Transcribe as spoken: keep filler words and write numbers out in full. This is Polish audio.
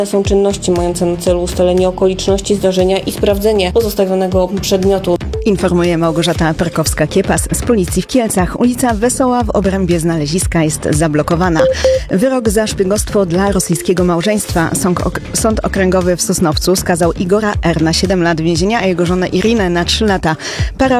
Są czynności mające na celu ustalenie okoliczności zdarzenia i sprawdzenie pozostawionego przedmiotu. Informuje Małgorzata Perkowska-Kiepas z policji w Kielcach. Ulica Wesoła w obrębie znaleziska jest zablokowana. Wyrok za szpiegostwo dla rosyjskiego małżeństwa. Sąd, ok- Sąd Okręgowy w Sosnowcu skazał Igora R. na siedem lat więzienia, a jego żonę Irinę na trzy lata. Para